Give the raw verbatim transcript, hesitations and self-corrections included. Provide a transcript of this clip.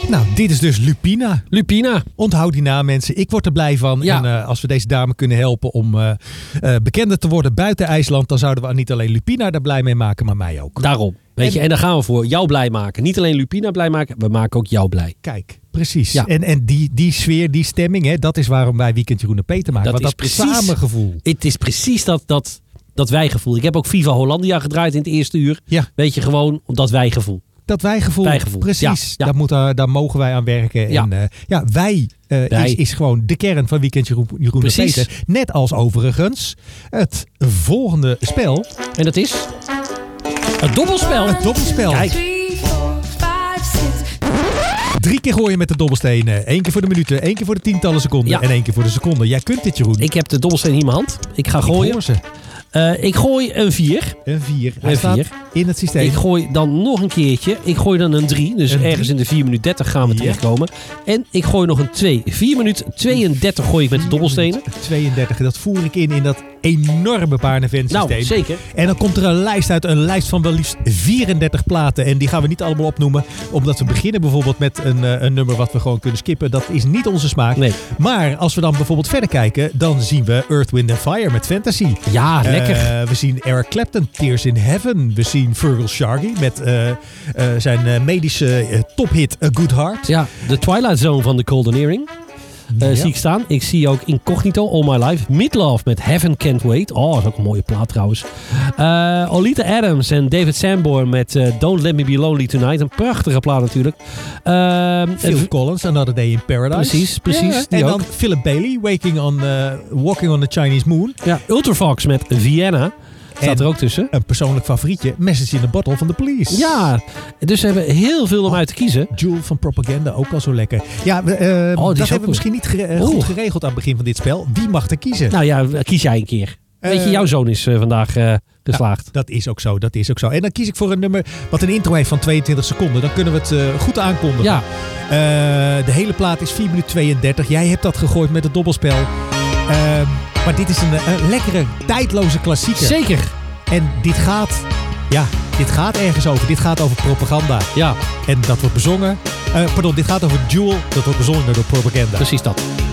Nou, dit is dus Lupina. Lupina. Onthoud die naam, mensen. Ik word er blij van. Ja. En uh, als we deze dame kunnen helpen om uh, uh, bekender te worden buiten IJsland, dan zouden we niet alleen Lupina daar blij mee maken, maar mij ook. Daarom. Weet en, je, en daar gaan we voor. Jou blij maken. Niet alleen Lupina blij maken, we maken ook jou blij. Kijk, precies. Ja. En, en die, die sfeer, die stemming, hè, dat is waarom wij Weekend Jeroen en Peter maken. Dat, Want dat samengevoel. Het is precies dat, dat, dat wijgevoel. Ik heb ook Viva Hollandia gedraaid in het eerste uur. Ja. Weet je, gewoon dat wijgevoel. Dat wijgevoel, wijgevoel. precies. Ja, ja. Daar, moet, uh, daar mogen wij aan werken. Ja. En uh, ja, wij, uh, wij. Is, is gewoon de kern van Weekend Jeroen, Jeroen en Peter. Net als overigens het volgende spel. En dat is het dobbelspel. Het dobbelspel. Kijk. Drie keer gooien met de dobbelstenen. Eén keer voor de minuten, één keer voor de tientallen seconden Ja. en één keer voor de seconde. Jij kunt dit, Jeroen. Ik heb de dobbelsteen in mijn hand. Ik ga gooien. Ik hoor ze. Uh, ik gooi een vier. Een vier. Hij een staat vier. in het systeem. Ik gooi dan nog een keertje. Ik gooi dan een drie. Dus een ergens drie. in de vier minuten dertig gaan we Ja. terechtkomen. En ik gooi nog een twee. vier minuten tweeëndertig gooi ik met de dobbelstenen. tweeëndertig. Dat voer ik in in dat enorme Barnevent-systeem. Nou, zeker. En dan komt er een lijst uit. Een lijst van wel liefst vierendertig platen. En die gaan we niet allemaal opnoemen. Omdat we beginnen bijvoorbeeld met een, uh, een nummer wat we gewoon kunnen skippen. Dat is niet onze smaak. Nee. Maar als we dan bijvoorbeeld verder kijken. Dan zien we Earth, Wind and Fire met Fantasy. Ja, lekker. Uh, we zien Eric Clapton, Tears in Heaven. We zien Virgil Shargi met uh, uh, zijn uh, medische uh, tophit A Good Heart. Ja, de Twilight Zone van de Golden Earring. Uh, ja. Zie ik staan. Ik zie ook Incognito, All My Life. Midlove met Heaven Can't Wait. Oh, dat is ook een mooie plaat trouwens. Uh, Olita Adams en David Sanborn met uh, Don't Let Me Be Lonely Tonight. Een prachtige plaat natuurlijk. Uh, Phil uh, Collins, Another Day in Paradise. Precies, precies. Ja, die en ook. dan Philip Bailey, Waking on, uh, Walking on the Chinese Moon. Ja, Ultravox met Vienna. Staat en er ook tussen. Een persoonlijk favorietje, Message in a Bottle van The Police. Ja, dus we hebben heel veel om uit te kiezen. Jewel van Propaganda, ook al zo lekker. Ja, uh, oh, dat hebben we misschien niet gere- uh, goed geregeld aan het begin van dit spel. Wie mag er kiezen? Nou ja, kies jij een keer. Uh, Weet je, jouw zoon is uh, vandaag uh, geslaagd. Ja, dat is ook zo, dat is ook zo. En dan kies ik voor een nummer wat een intro heeft van tweeëntwintig seconden. Dan kunnen we het uh, goed aankondigen. Ja. Uh, de hele plaat is vier minuten tweeëndertig. Jij hebt dat gegooid met het dobbelspel. Uh, maar dit is een, een lekkere, tijdloze klassieker. Zeker. En dit gaat, ja, dit gaat ergens over. Dit gaat over propaganda. Ja. En dat wordt bezongen. Uh, pardon, dit gaat over Jewel. Dat wordt bezongen door Propaganda. Precies dat.